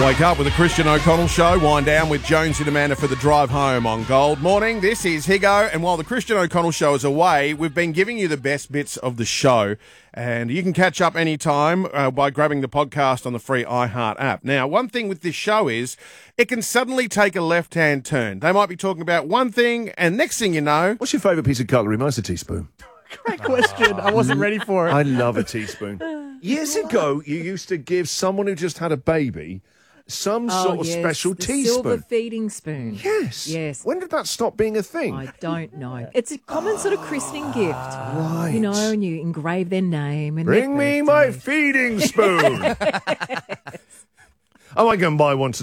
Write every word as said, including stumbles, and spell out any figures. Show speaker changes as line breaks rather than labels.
Wake up with the Christian O'Connell Show. Wind down with Jones and Amanda for the drive home on Gold. Morning, this is Higo. And while the Christian O'Connell Show is away, we've been giving you the best bits of the show. And you can catch up anytime uh, by grabbing the podcast on the free iHeart app. Now, one thing with this show is it can suddenly take a left-hand turn. They might be talking about one thing, and next thing you know...
What's your favourite piece of cutlery? Mine's a teaspoon.
Great question. I wasn't ready for it.
I love a teaspoon. Years ago, you used to give someone who just had a baby some
Oh,
sort of
yes,
special
the
teaspoon.
silver feeding spoon.
Yes.
Yes.
When did that stop being a thing?
I don't know. It's a common sort of christening gift.
Right.
You know, and you engrave their name and
Bring
their
me my
birthday.
feeding spoon. I might go and buy one